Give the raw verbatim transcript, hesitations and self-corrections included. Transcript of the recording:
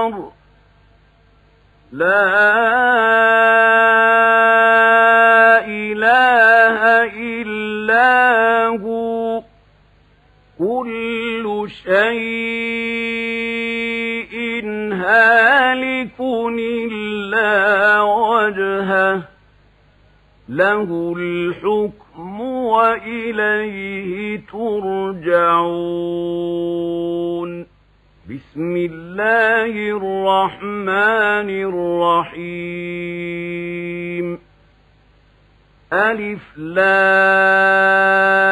البشر لا إله إلا هو كل شيء هالك إلا وجهه له الحكم وإليه ترجعون. بسم الله الرحمن الرحيم. ألف لام